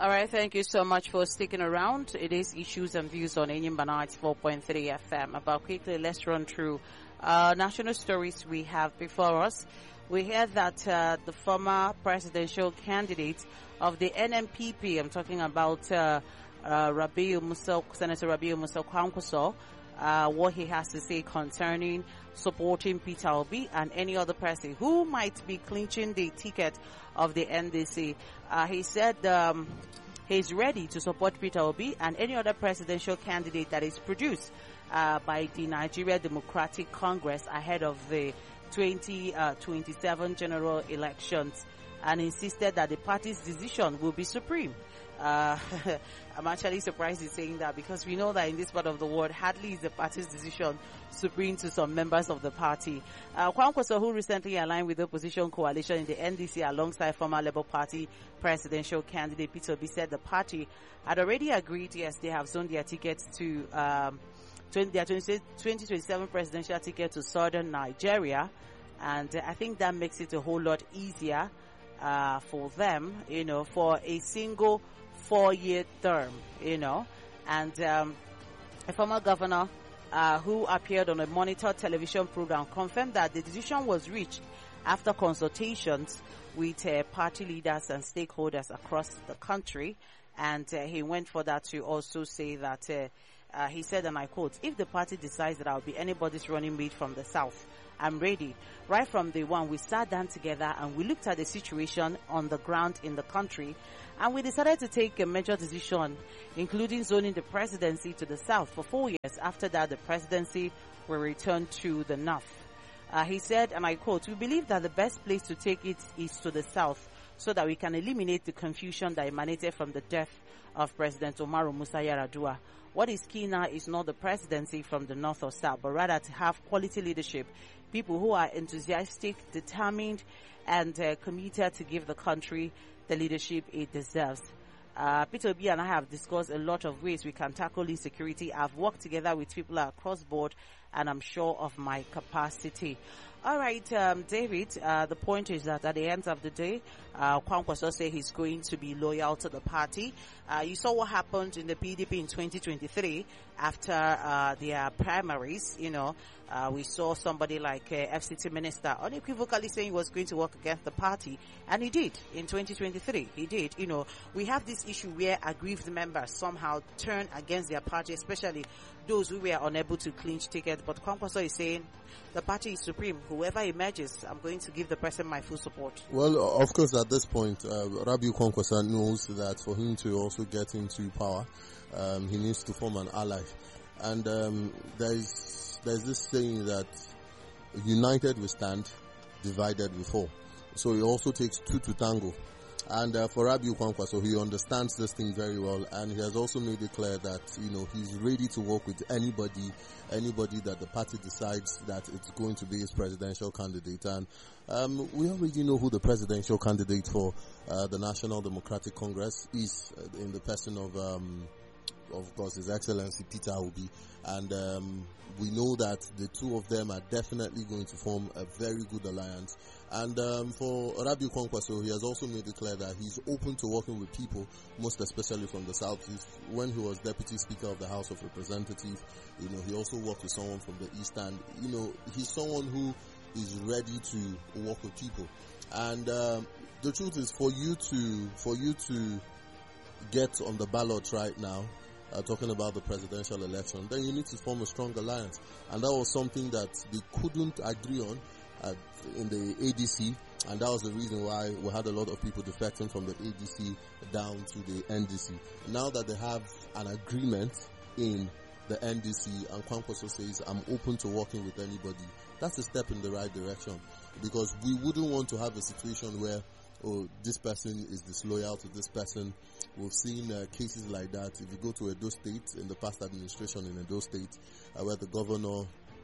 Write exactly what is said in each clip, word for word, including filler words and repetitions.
All right, thank you so much for sticking around. It is Issues and Views on Enyimba ninety-four point three F M. About quickly, let's run through uh, national stories we have before us. We heard that uh, the former presidential candidate of the N M P P, I'm talking about uh, uh, Rabiu Musa, Senator Rabiu Musa Kwankwaso, uh, what he has to say concerning supporting Peter Obi and any other person who might be clinching the ticket of the N D C. Uh, he said um, he's ready to support Peter Obi and any other presidential candidate that is produced uh, by the Nigeria Democratic Congress ahead of the twenty twenty-seven general elections, and insisted that the party's decision will be supreme. Uh, I'm actually surprised he's saying that, because we know that in this part of the world, hardly is the party's decision supreme to some members of the party. Uh, Kwankwaso, who recently aligned with the opposition coalition in the N D C alongside former Labour Party presidential candidate Peter Obi, said the party had already agreed, yes, they have zoned their tickets to um, their twenty twenty-seven presidential ticket to southern Nigeria, and uh, I think that makes it a whole lot easier uh, for them, you know, for a single four-year term, you know. And um, a former governor uh, who appeared on a Monitor television program confirmed that the decision was reached after consultations with uh, party leaders and stakeholders across the country. And uh, he went for that to also say that uh, uh, he said, and I quote, "If the party decides that I'll be anybody's running mate from the south, I'm ready." Right from day one, we sat down together and we looked at the situation on the ground in the country, and we decided to take a major decision, including zoning the presidency to the south for four years. After that, the presidency will return to the north. Uh, he said, and I quote, "We believe that the best place to take it is to the south, so that we can eliminate the confusion that emanated from the death of President Umaru Musa Yar'Adua. What is key now is not the presidency from the north or south, but rather to have quality leadership, people who are enthusiastic, determined, and uh, committed to give the country the leadership it deserves." Uh, Peter Obi and I have discussed a lot of ways we can tackle insecurity. I've worked together with people across board, and I'm sure of my capacity. All right, um, David, uh, the point is that at the end of the day, uh, Kwankwaso say he's going to be loyal to the party. Uh, you saw what happened in the P D P in twenty twenty-three after uh, their primaries. You know, uh, we saw somebody like uh, F C T Minister unequivocally saying he was going to work against the party, and he did in twenty twenty-three. He did. You know, we have this issue where aggrieved members somehow turn against their party, especially those who were unable to clinch tickets. But Kwankwaso is saying the party is supreme. Whoever emerges, I'm going to give the person my full support. Well, of course, at this point, uh, Rabiu Kwankwaso knows that for him to also get into power, um, he needs to form an ally. And um, there's there's this saying that united we stand, divided we fall. So it also takes two to tango. And uh, for Rabiu Kwankwaso, he understands this thing very well, and he has also made it clear that, you know, he's ready to work with anybody, anybody that the party decides that it's going to be his presidential candidate. And um, we already know who the presidential candidate for uh, the National Democratic Congress is, uh, in the person of um, of course, His Excellency Peter Obi, and um, we know that the two of them are definitely going to form a very good alliance. And um, for Rabiu Kwankwaso, he has also made it clear that he's open to working with people, most especially from the southeast. When he was Deputy Speaker of the House of Representatives, you know, he also worked with someone from the east, and you know, he's someone who is ready to work with people. And um, the truth is, for you to for you to get on the ballot right now, Uh, talking about the presidential election, then you need to form a strong alliance, and that was something that they couldn't agree on uh, in the A D C, and that was the reason why we had a lot of people defecting from the A D C down to the N D C. Now that they have an agreement in the N D C, and Kwankwaso says, "I'm open to working with anybody," that's a step in the right direction, because we wouldn't want to have a situation where, oh, this person is disloyal to this person. We've seen uh, cases like that. If you go to Edo State, in the past administration in Edo State, uh, where the governor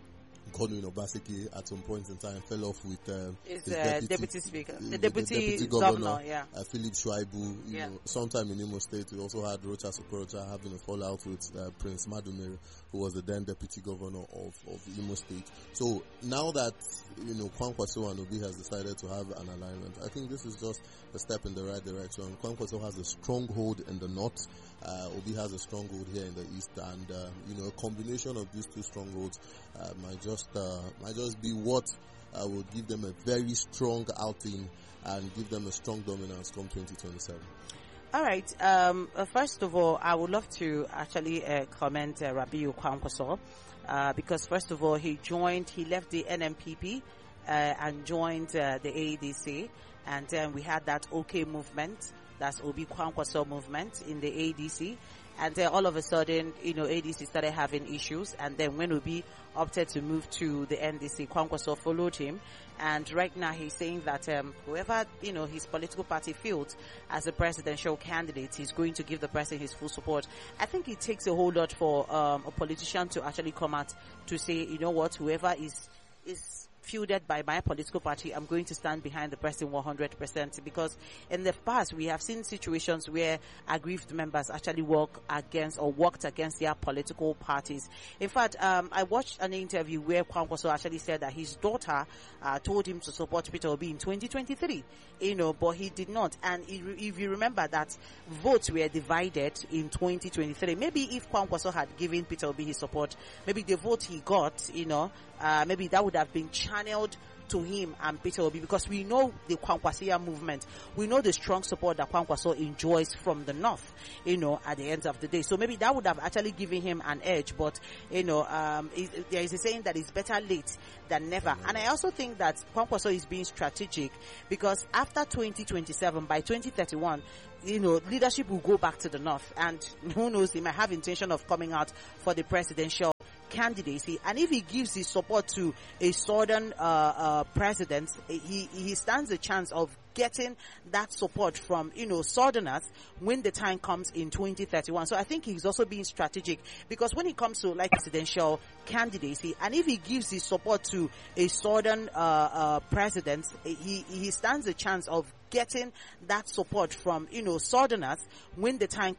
Godwin Obaseki at some point in time fell off with uh, Is his uh, deputy, deputy speaker, the, the deputy, deputy governor, governor, yeah, uh, Philip Shuaibu. You yeah. know, sometime in Imo State, we also had Rocha Sokorocha having a fallout with uh, Prince Madumere, who was the then deputy governor of, of Imo State. So now that, you know, Kwankwaso and Obi has decided to have an alignment, I think this is just a step in the right direction. Kwankwaso has a stronghold in the north. Uh, Obi has a stronghold here in the east, and uh, you know, a combination of these two strongholds uh, might just uh, might just be what uh, will give them a very strong outing and give them a strong dominance come twenty twenty-seven. All right. Um, uh, first of all, I would love to actually uh, comment uh, Rabiu Kwankwaso uh, because first of all, he joined, he left the N M P P uh, and joined uh, the A E D C, and then we had that OK movement. That's Obi Kwankwaso movement in the A D C. And then all of a sudden, you know, A D C started having issues. And then when Obi opted to move to the N D C, Kwankwaso followed him. And right now he's saying that um, whoever, you know, his political party fields as a presidential candidate, he's going to give the person his full support. I think it takes a whole lot for um, a politician to actually come out to say, you know what, whoever is is fielded by my political party, I'm going to stand behind the person one hundred percent, because in the past we have seen situations where aggrieved members actually work against or worked against their political parties. In fact, um, I watched an interview where Kwankwaso actually said that his daughter uh, told him to support Peter Obi in twenty twenty-three, you know, but he did not. And if you remember that votes were divided in twenty twenty-three, maybe if Kwankwaso had given Peter Obi his support, maybe the vote he got, you know, uh, maybe that would have been channeled to him and Peter Obi, because we know the Kwankwasia movement. We know the strong support that Kwankwaso enjoys from the north, you know, at the end of the day. So maybe that would have actually given him an edge. But, you know, um, it, there is a saying that it's better late than never. And I also think that Kwankwaso is being strategic, because after twenty twenty-seven, by twenty thirty-one, you know, leadership will go back to the north. And who knows, he might have intention of coming out for the presidential candidacy. And if he gives his support to a southern uh, uh, president, he he stands a chance of getting that support from, you know, southerners when the time comes in twenty thirty-one. So I think he's also being strategic, because when it comes to like presidential candidacy, and if he gives his support to a southern uh, uh, president, he he stands a chance of getting that support from, you know, southerners when the time